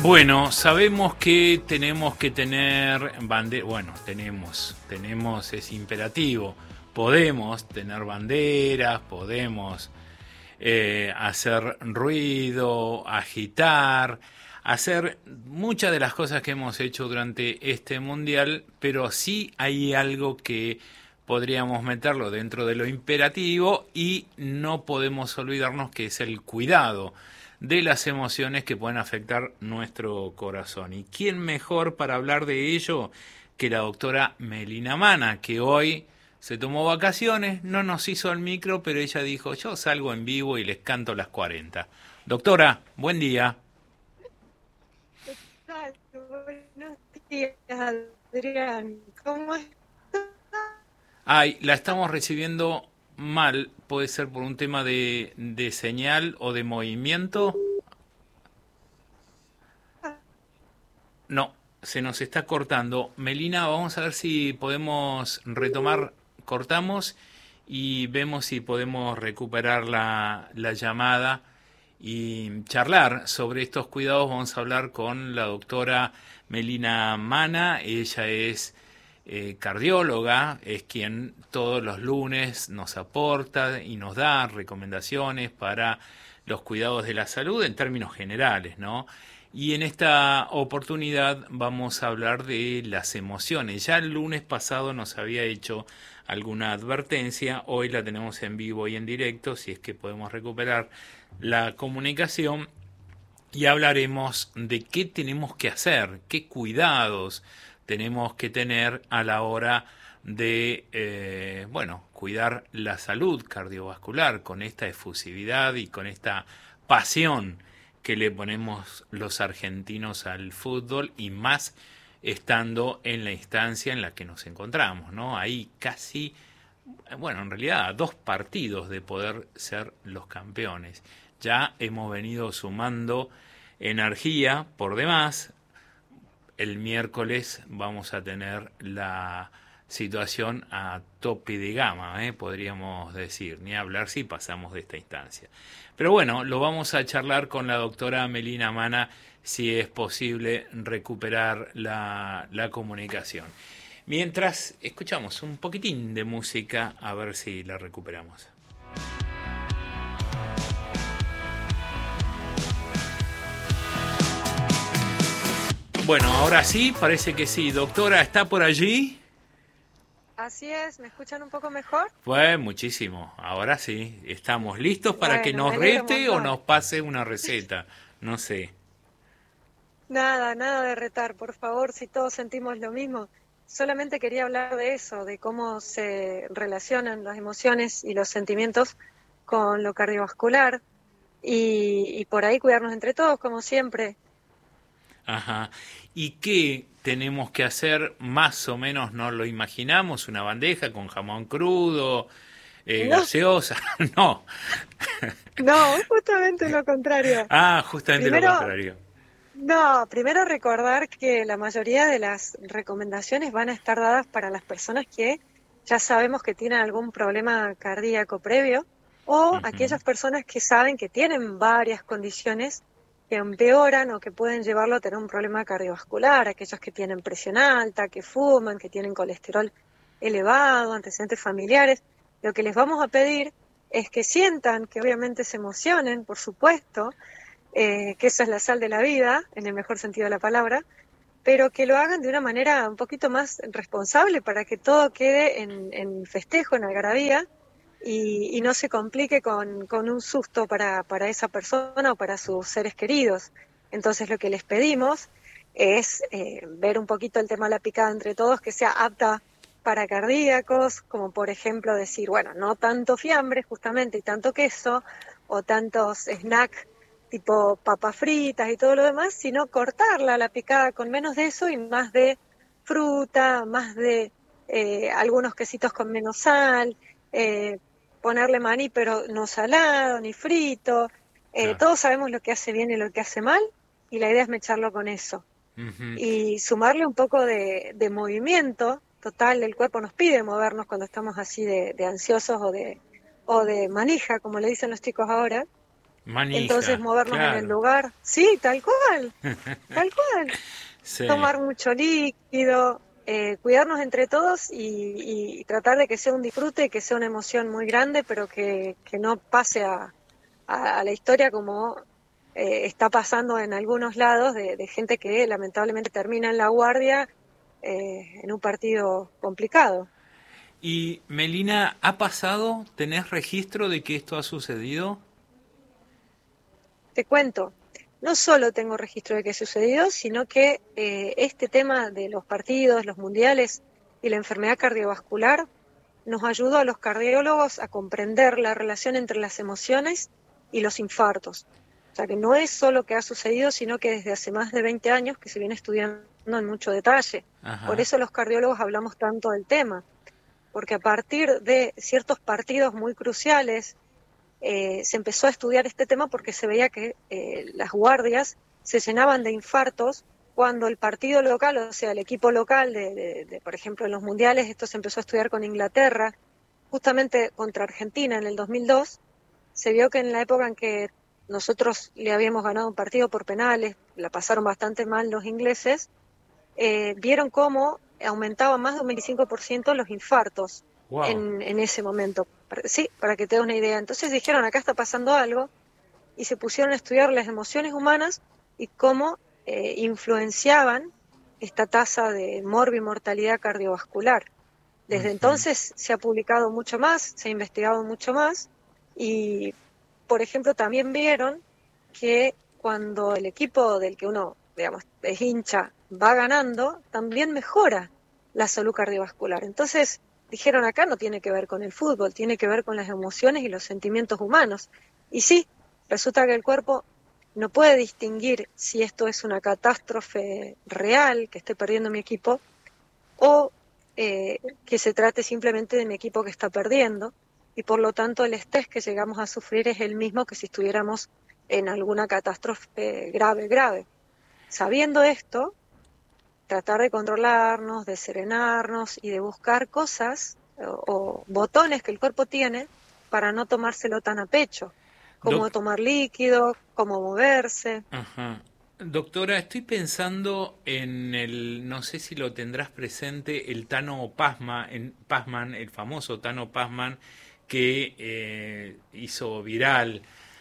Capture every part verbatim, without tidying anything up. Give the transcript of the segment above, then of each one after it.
Bueno, sabemos que tenemos que tener bandera, bueno, tenemos, tenemos, es imperativo, podemos tener banderas, podemos eh, hacer ruido, agitar, hacer muchas de las cosas que hemos hecho durante este mundial, pero sí hay algo que podríamos meterlo dentro de lo imperativo y no podemos olvidarnos que es el cuidado de las emociones que pueden afectar nuestro corazón. ¿Y quién mejor para hablar de ello que la doctora Melina Mana, que hoy se tomó vacaciones, no nos hizo el micro, pero ella dijo, yo salgo en vivo y les canto las cuarenta. Doctora, buen día. ¿Qué tal? Buenos días, Adrián. ¿Cómo estás? Ay, la estamos recibiendo mal, puede ser por un tema de, de señal o de movimiento. No, se nos está cortando. Melina, vamos a ver si podemos retomar, cortamos y vemos si podemos recuperar la, la llamada y charlar sobre estos cuidados. Vamos a hablar con la doctora Melina Mana. Ella es eh, cardióloga, es quien todos los lunes nos aporta y nos da recomendaciones para los cuidados de la salud en términos generales, ¿no? Y en esta oportunidad vamos a hablar de las emociones. Ya el lunes pasado nos había hecho alguna advertencia, hoy la tenemos en vivo y en directo, si es que podemos recuperar la comunicación, y hablaremos de qué tenemos que hacer, qué cuidados tenemos que tener a la hora de, eh, bueno, cuidar la salud cardiovascular con esta efusividad y con esta pasión que le ponemos los argentinos al fútbol, y más estando en la instancia en la que nos encontramos, ¿no? Ahí casi, bueno, en realidad a dos partidos de poder ser los campeones. Ya hemos venido sumando energía por demás. El miércoles vamos a tener la situación a tope de gama, ¿eh? Podríamos decir, ni hablar si pasamos de esta instancia. Pero bueno, lo vamos a charlar con la doctora Melina Mana, si es posible recuperar la, la comunicación. Mientras, escuchamos un poquitín de música, a ver si la recuperamos. Bueno, ahora sí, parece que sí. Doctora, ¿está por allí? Así es, ¿me escuchan un poco mejor? Pues muchísimo, ahora sí. ¿Estamos listos para Bueno, que me nos alegro un rete o montón. nos pase una receta? No sé. Nada, nada de retar, por favor, si todos sentimos lo mismo. Solamente quería hablar de eso, de cómo se relacionan las emociones y los sentimientos con lo cardiovascular y, y por ahí cuidarnos entre todos, como siempre. Ajá. ¿Y qué tenemos que hacer? Más o menos nos lo imaginamos, una bandeja con jamón crudo, eh, No, gaseosa. No. no, justamente lo contrario. Ah, justamente lo Primero, contrario. no, primero recordar que la mayoría de las recomendaciones van a estar dadas para las personas que ya sabemos que tienen algún problema cardíaco previo o Ujú. aquellas personas que saben que tienen varias condiciones que empeoran o que pueden llevarlo a tener un problema cardiovascular, aquellos que tienen presión alta, que fuman, que tienen colesterol elevado, antecedentes familiares. Lo que les vamos a pedir es que sientan, que obviamente se emocionen, por supuesto, eh, que esa es la sal de la vida, en el mejor sentido de la palabra, pero que lo hagan de una manera un poquito más responsable para que todo quede en, en festejo, en algarabía, y, y no se complique con, con un susto para, para esa persona o para sus seres queridos. Entonces lo que les pedimos es eh, ver un poquito el tema de la picada entre todos, que sea apta para cardíacos, como por ejemplo decir, bueno, no tanto fiambre justamente y tanto queso, o tantos snacks tipo papas fritas y todo lo demás, sino cortarla la picada con menos de eso y más de fruta, más de eh, algunos quesitos con menos sal, eh, ponerle maní pero no salado ni frito. Eh, Claro. todos sabemos lo que hace bien y lo que hace mal, y la idea es mecharlo con eso. Ujú. Y sumarle un poco de, de movimiento. Total, el cuerpo nos pide movernos cuando estamos así de, de ansiosos o de, o de manija, como le dicen los chicos ahora. Manija, Entonces movernos claro. en el lugar, sí, tal cual, tal cual. Sí. Tomar mucho líquido, eh, cuidarnos entre todos y, y tratar de que sea un disfrute, que sea una emoción muy grande, pero que, que no pase a, a, a la historia como eh, está pasando en algunos lados de, de gente que lamentablemente termina en la guardia eh, en un partido complicado. Y Melina, ¿ha pasado? ¿Tenés registro de que esto ha sucedido? Te cuento, no solo tengo registro de que ha sucedido, sino que eh, este tema de los partidos, los mundiales y la enfermedad cardiovascular nos ayudó a los cardiólogos a comprender la relación entre las emociones y los infartos. O sea que no es solo que ha sucedido, sino que desde hace más de veinte años que se viene estudiando en mucho detalle. Por Ajá. eso los cardiólogos hablamos tanto del tema, porque a partir de ciertos partidos muy cruciales, eh, se empezó a estudiar este tema porque se veía que eh, las guardias se llenaban de infartos cuando el partido local, o sea, el equipo local, de, de, de, por ejemplo, en los mundiales, esto se empezó a estudiar con Inglaterra, justamente contra Argentina en el dos mil dos, se vio que en la época en que nosotros le habíamos ganado un partido por penales, la pasaron bastante mal los ingleses, eh, vieron cómo aumentaba más de un veinticinco por ciento los infartos Wow. en, en ese momento. Sí, para que te des una idea. Entonces dijeron, acá está pasando algo, y se pusieron a estudiar las emociones humanas y cómo eh, influenciaban esta tasa de morbimortalidad cardiovascular. Desde Uh-huh. entonces se ha publicado mucho más, se ha investigado mucho más, y, por ejemplo, también vieron que cuando el equipo del que uno, digamos, es hincha, va ganando, también mejora la salud cardiovascular. Entonces, dijeron, acá no tiene que ver con el fútbol, tiene que ver con las emociones y los sentimientos humanos. Y sí, resulta que el cuerpo no puede distinguir si esto es una catástrofe real, que esté perdiendo mi equipo, o eh, que se trate simplemente de mi equipo que está perdiendo, y por lo tanto el estrés que llegamos a sufrir es el mismo que si estuviéramos en alguna catástrofe grave, grave. Sabiendo esto, tratar de controlarnos, de serenarnos y de buscar cosas o, o botones que el cuerpo tiene para no tomárselo tan a pecho, como Doc- tomar líquido, como moverse. Ajá. Doctora, estoy pensando en el, no sé si lo tendrás presente, el Tano Pasma, en, Pazman, el famoso Tano Pazman, que eh, hizo viral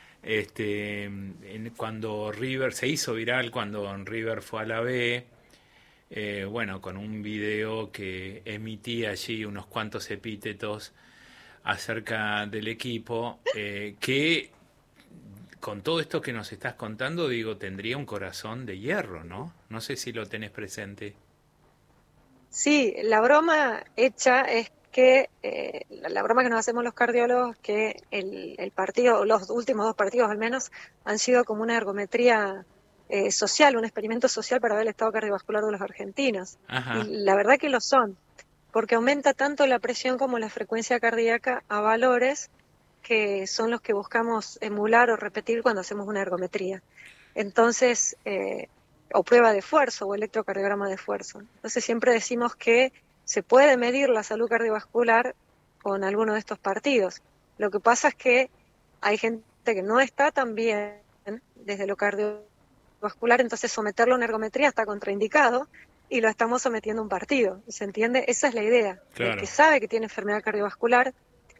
este, en- cuando River, se hizo viral cuando River fue a la B, eh, bueno, con un video que emitía allí unos cuantos epítetos acerca del equipo, eh, que con todo esto que nos estás contando, digo, tendría un corazón de hierro, ¿no? No sé si lo tenés presente. Sí, la broma hecha es que, eh, la, la broma que nos hacemos los cardiólogos, que el, el partido, los últimos dos partidos al menos, han sido como una ergometría eh, social, un experimento social para ver el estado cardiovascular de los argentinos. Y Ajá, la verdad que lo son, porque aumenta tanto la presión como la frecuencia cardíaca a valores que son los que buscamos emular o repetir cuando hacemos una ergometría. Entonces, eh, o prueba de esfuerzo o electrocardiograma de esfuerzo. Entonces siempre decimos que se puede medir la salud cardiovascular con alguno de estos partidos. Lo que pasa es que hay gente que no está tan bien desde lo cardiovascular, entonces someterlo a una ergometría está contraindicado y lo estamos sometiendo a un partido. ¿Se entiende? Esa es la idea. El que claro. sabe que tiene enfermedad cardiovascular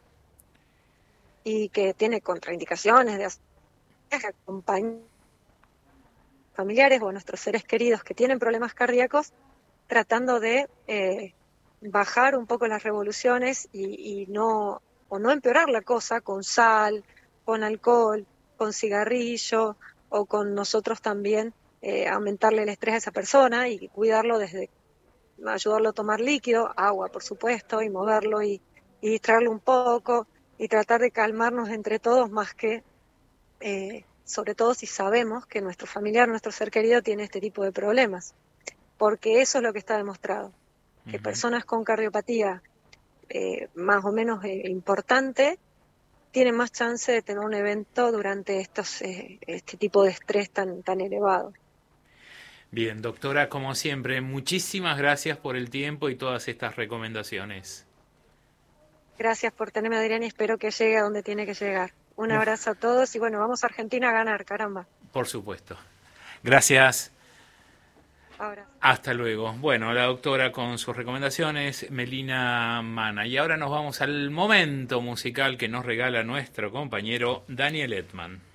y que tiene contraindicaciones de hacer que acompañe familiares o a nuestros seres queridos que tienen problemas cardíacos, tratando de eh, bajar un poco las revoluciones y, y no, o no empeorar la cosa con sal, con alcohol, con cigarrillo o con nosotros también eh, aumentarle el estrés a esa persona y cuidarlo desde ayudarlo a tomar líquido, agua por supuesto, y moverlo y, y distraerlo un poco y tratar de calmarnos entre todos más que eh, sobre todo si sabemos que nuestro familiar, nuestro ser querido tiene este tipo de problemas, porque eso es lo que está demostrado, que Ujú. personas con cardiopatía eh, más o menos eh, importante tienen más chance de tener un evento durante estos eh, este tipo de estrés tan, tan elevado. Bien, doctora, como siempre, muchísimas gracias por el tiempo y todas estas recomendaciones. Gracias por tenerme, Adrián, y espero que llegue a donde tiene que llegar. Un abrazo a todos y bueno, vamos a Argentina a ganar, caramba. Por supuesto. Gracias. Ahora. Hasta luego. Bueno, la doctora con sus recomendaciones, Melina Mana. Y ahora nos vamos al momento musical que nos regala nuestro compañero Daniel Edman.